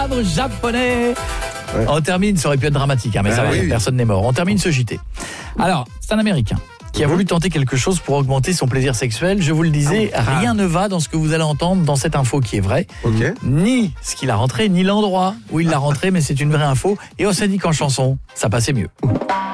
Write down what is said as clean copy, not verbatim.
japonais. Ouais. On termine, ça aurait pu être dramatique, hein, mais ça va, oui. personne n'est mort. On termine ce JT. Alors, c'est un Américain qui a voulu tenter quelque chose pour augmenter son plaisir sexuel. Je vous le disais, rien ne va dans ce que vous allez entendre dans cette info qui est vraie. Ok. Ni ce qu'il a rentré, ni l'endroit où il l'a rentré, mais c'est une vraie info. Et on s'est dit qu'en chanson, ça passait mieux.